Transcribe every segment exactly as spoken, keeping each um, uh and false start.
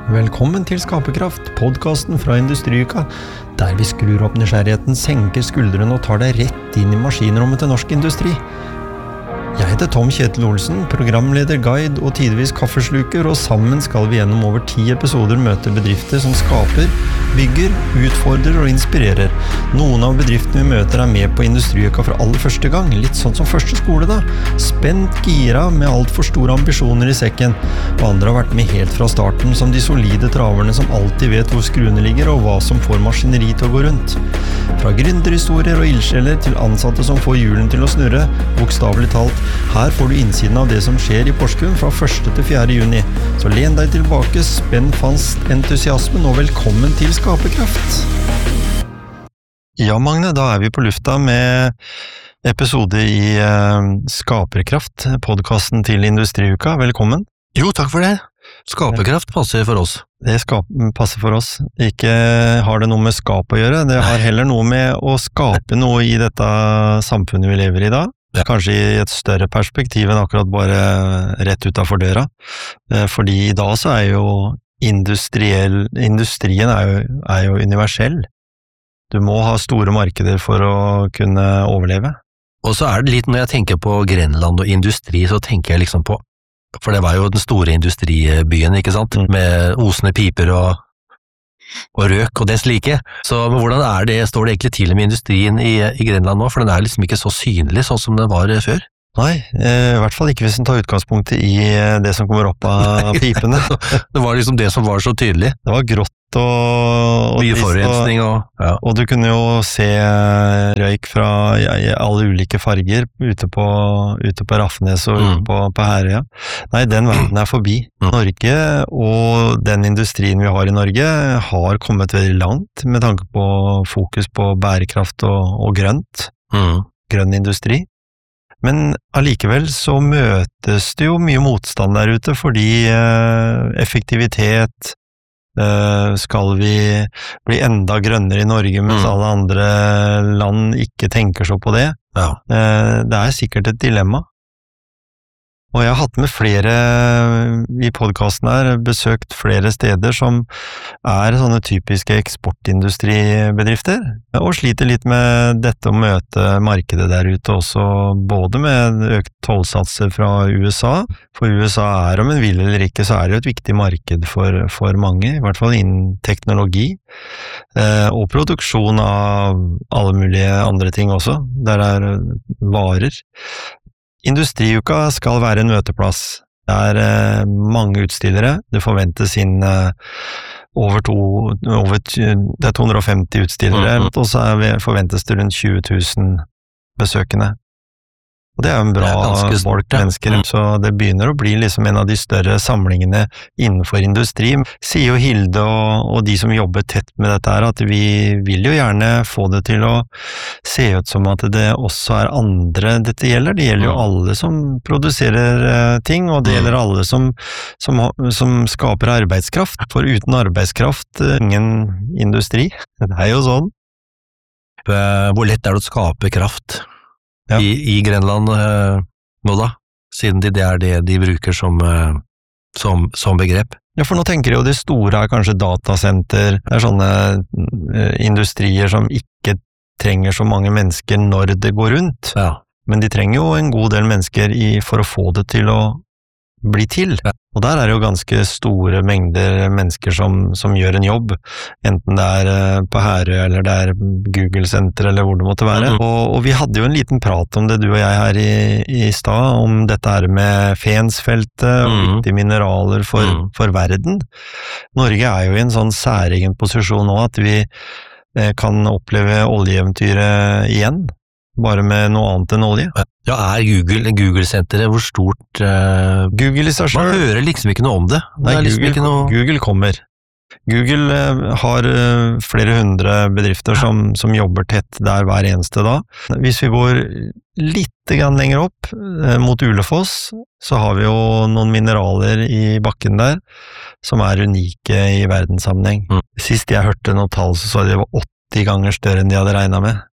Velkommen til Skaperkraft, podcasten fra Industriuka, der vi skrur opp nysgjerrigheten, senker skuldrene og tar deg rett inn i maskinrommet til norsk industri. Jeg heter Tom Kjetil Olsen, programleder, guide og tidvis kaffesluker, og sammen skal vi gjennom over ti episoder møte bedrifter som skaper, bygger, utfordrer og inspirerer. Noen av bedriftene vi møter er med på Industriuka for aller første gang, litt sånn som første skole da. Spent, gira, med alt for store ambisjoner i sekken. Og andre har vært med helt fra starten, som de solide traverne som alltid vet hvor skruene ligger og hva som får maskineri til å gå rundt. Fra gründerhistorier og ildsjeler til ansatte som får hjulen til å snurre, bokstavelig talt. Her får du innsiden av det som skjer i Porsgrunn fra første til fjerde juni. Så len deg tilbake, spenn fast entusiasmen og velkommen til Skaperkraft. Ja, Magne, da er vi på lufta med episode i uh, Skaperkraft, podcasten til Industriuka. Velkommen. Jo, takk for det. Skaperkraft passer for oss. Det skap, passer for oss. Ikke har det noe med skap å gjøre, det har heller noe med å skape noe i dette samfunnet vi lever i da. Ja. Kanskje i et større perspektiv enn akkurat bare rett utenfor døra. Fordi i dag så er jo industriell, industrien er jo, er jo universell. Du må ha store markeder for å kunne overleve. Og så er det litt, når jeg tenker på Grenland og industri, så tenker jeg liksom på, for det var jo den store industribyen, ikke sant? Mm. Med osende piper og og røk og dess like. Så men hvordan er det, står det egentlig til med industrien i, i Grenland nå? For den er liksom ikke så synlig sånn som den var før. Nei, eh, i hvert fall ikke hvis den tar utgangspunktet i det som kommer opp av pipene. Det var liksom det som var så tydelig. Det var grått og... og mye forurensning og... Ja. Og du kunne jo se røyk fra ja, alle ulike farger ute på, ute på Rafnes og ute mm. på, på Herøya. Nei, den verden er forbi. Mm. Norge og den industrien vi har i Norge har kommet veldig langt med tanke på fokus på bærekraft og, og grønt. Mm. Grønn industri. Men allikevel så møtes det jo mye motstand der ute, fordi eh, effektivitet, eh, skal vi bli enda grønnere i Norge, mens mm. alle andre land ikke tenker så på det. Ja. Eh, det er sikkert et dilemma. Og jeg har hatt med flere i podcasten her, besøkt flere steder som er sånne typiske eksportindustribedrifter, og sliter litt med dette å møte markedet der ute også, både med økt tollsatser fra U S A, for U S A er, om en vil eller ikke, så er det jo et viktig marked for, for mange, i hvert fall innen teknologi, og produksjon av alle mulige andre ting også, der det er varer. Industriuka skal være en møteplass. Det er eh, mange utstillere. Det forventes inn eh, over to, over, det er to hundre og femti utstillere, mm-hmm. og så er vi, forventes det rundt tjue tusen besøkende. Og det er jo en bra folk mennesker, mm. så det begynner å bli liksom en av de større samlingene innenfor industri. Sier jo Hilde og, og de som jobber tett med dette her, at vi vil jo gjerne få det til å se ut som at det også er andre dette gjelder. Det gjelder jo mm. alle som produserer uh, ting, og det mm. gjelder alle som, som, som skaper arbeidskraft. For uten arbeidskraft, uh, ingen industri. Det er jo sånn. Hvor lett er det å skape kraft? Ja. I, i Grenland eh, nå da, siden det er det de bruker som, eh, som, som begrep. Ja, for nå tenker jeg jo det store er kanskje datasenter, det er sånne eh, industrier som ikke trenger så mange mennesker når det går rundt, ja. Men de trenger jo en god del mennesker i, for å få det til å bli til. Ja. Og der er det jo ganske store mengder mennesker som, som gjør en jobb, enten det er på Herøy eller det er Google-senter eller hvor det måtte være. Mm. Og, og vi hadde jo en liten prat om det, du og jeg her i, i stad, om dette her med Fensfeltet og mm. viktige mineraler for, mm. for verden. Norge er jo i en sånn særegen posisjon nå at vi eh, kan oppleve oljeeventyret igjen. Bare med noe annet enn olje. Ja, er Google, Google-senteret hvor stort uh, Google i seg selv? Man hører liksom ikke noe om det. det Nei, liksom Google, noe... Google kommer. Google uh, har uh, flere hundre bedrifter som, som jobber tett der hver eneste dag. Hvis vi går litt grann lenger opp uh, mot Ulefoss, så har vi jo noen mineraler i bakken der som er unike i verdenssammenheng. Mm. Sist jeg hørte noen tall, så sa de det var åtti ganger større enn de hadde regnet med.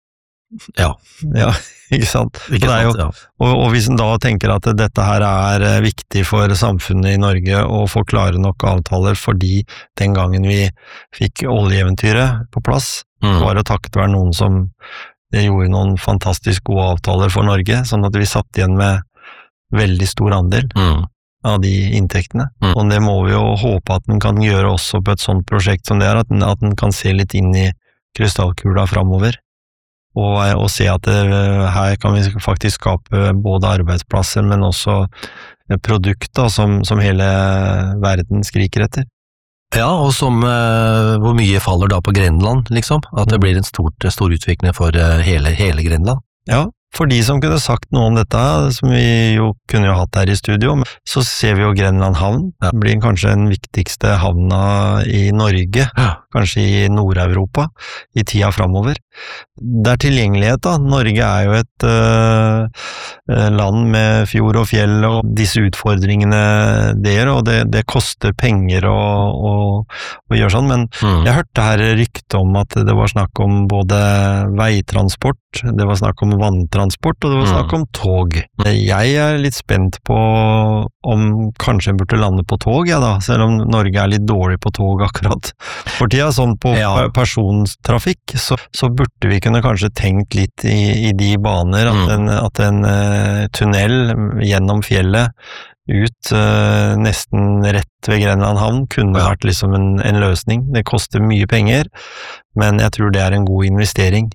Ja. Ja, ikke sant? Ikke sant, jo, ja. og, og hvis en da tenker at dette her er viktig for samfunnet i Norge å få klare nok avtaler, fordi den gangen vi fikk oljeeventyret på plass, mm. var det takket være noen som gjorde noen fantastisk gode avtaler for Norge, sånn at vi satt igjen med veldig stor andel mm. av de inntektene. Mm. Og det må vi jo håpe at den kan gjøre også på et sånt prosjekt som det er, at den, at den kan se litt inn i krystallkula fremover. Og, og se at det, her kan vi faktisk skape både arbeidsplasser, men også et produkt da, som, som hele verden skriker etter. Ja, og som uh, hvor mye faller da på Grenland, liksom? At det blir en stort, stor utvikling for uh, hele, hele Grenland. Ja, for de som kunne sagt noe om dette, som vi jo kunne jo hatt her i studio, så ser vi jo Grenland havn. Det blir kanskje den viktigste havna i Norge, ja. Kanskje i Nord-Europa, i tida fremover. Det er tilgjengelighet da. Norge er jo et uh, land med fjord og fjell og disse utfordringene der, og det, det koster penger å, å, å gjøre sånn, men mm. jeg hørte her rykte om at det var snakk om både veitransport, det var snakk om vanntransport, og det var snakk om tog. Jeg er litt spent på om kanskje en burde lande på tog, ja da, selv om Norge er litt dårlig på tog akkurat for tida, sånn på ja. persontrafikk, så, så burde vi kunne kanskje tenkt litt i, i de baner, at en, at en uh, tunnel gjennom fjellet ut uh, nesten rett ved Grenland havn kunne ja. vært liksom en, en løsning. Det koster mye penger, men jeg tror det er en god investering.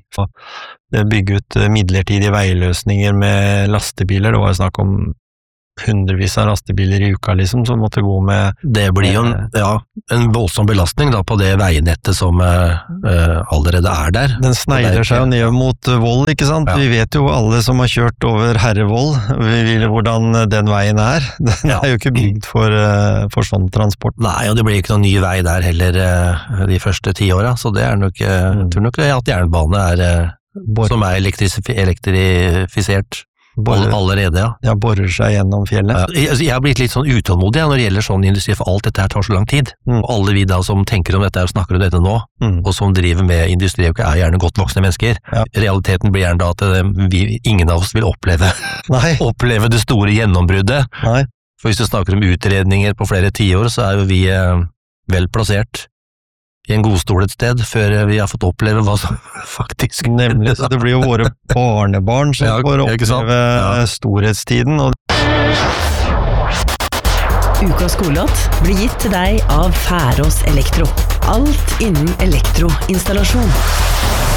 Det bygge ut midlertidige veiløsninger med lastebiler, det var jo snakk om hundrevis av lastebiler i uka liksom, som måtte gå med... Det blir jo en, ja, en voldsom belastning da på det veinettet som uh, allerede er der. Den sneider seg jo ned mot Voll, ikke sant? Ja. Vi vet jo alle som har kjørt over Herrevoll, hvordan den veien er. Den ja. er jo ikke bygd for, uh, for sånn transport. Nei, og det blir ikke noen ny vei der heller uh, de første ti åra, så det er nok, uh, mm. jeg tror nok at jernbane er, uh, som er elektrifisert. Borer, allerede, ja. Ja, borer seg gjennom fjellet. Ja, jeg, jeg har blitt litt sånn utålmodig ja, når det gjelder sånn industri, for alt dette her tar så lang tid. Mm. Og alle vi da som tenker om dette og snakker om dette nå, mm. og som driver med industri, er gjerne godt voksne mennesker. Ja. Realiteten blir gjerne da at vi, ingen av oss vil oppleve, oppleve det store gjennombruddet. Nei. For hvis du snakker om utredninger på flere tiår, så er jo vi eh, vel plassert i en godstol et sted, før vi har fått oppleve hva som faktisk... Nemlig, så det blir jo våre barnebarn som ja, får oppleve ja. storhetstiden. Og... Ukas skolelåt blir gitt til deg av Færås Elektro. Alt innen elektroinstallasjon.